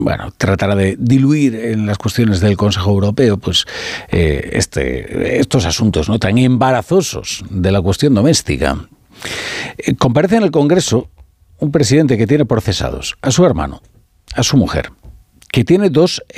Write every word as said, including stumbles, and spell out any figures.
bueno, tratará de diluir en las cuestiones del Consejo Europeo pues eh, este, estos asuntos, ¿no?, tan embarazosos de la cuestión doméstica. Eh, comparece en el Congreso un presidente que tiene procesados a su hermano, a su mujer, que tiene dos